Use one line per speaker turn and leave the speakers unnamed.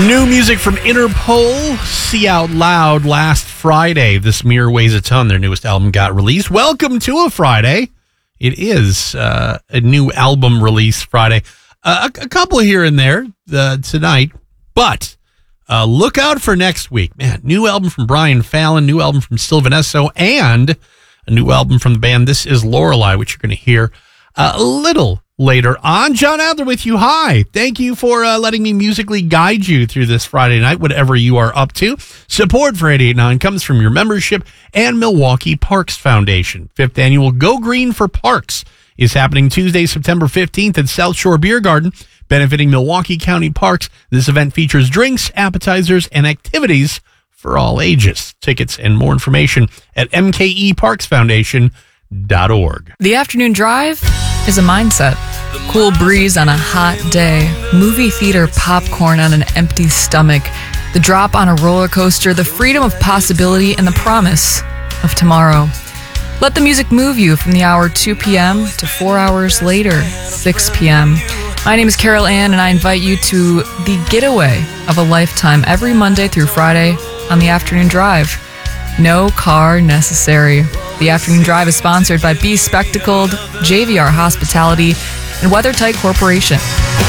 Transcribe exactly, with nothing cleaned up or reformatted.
New music from Interpol, See Out Loud. Last Friday, This Mirror Weighs a Ton, their newest album, got released. Welcome to a Friday. It is uh, a new album release Friday. Uh, a, a couple here and there uh, tonight, but uh, look out for next week. Man, new album from Brian Fallon, new album from Sylvan Esso, and a new album from the band This Is Lorelei, which you're going to hear uh, a little later on. John Adler with you. Hi. Thank you for uh, letting me musically guide you through this Friday night, whatever you are up to. Support for eighty-eight point nine comes from your membership and Milwaukee Parks Foundation. Fifth annual Go Green for Parks is happening Tuesday, September fifteenth at South Shore Beer Garden, benefiting Milwaukee County Parks. This event features drinks, appetizers, and activities for all ages. Tickets and more information at m k e parks foundation dot org.
The afternoon drive is a mindset. Cool breeze on a hot day, movie theater popcorn on an empty stomach, the drop on a roller coaster, the freedom of possibility, and the promise of tomorrow. Let the music move you from the hour two p.m. to four hours later, six p.m. My name is Carol Ann, and I invite you to the getaway of a lifetime every Monday through Friday on the afternoon drive. No car necessary. The afternoon drive is sponsored by Be Spectacled, J V R Hospitality, and WeatherTight Corporation.